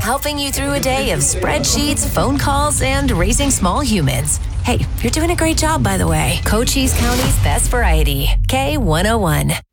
helping you through a day of spreadsheets, phone calls, and raising small humans. Hey, you're doing a great job, by the way. Cochise County's best variety, K101.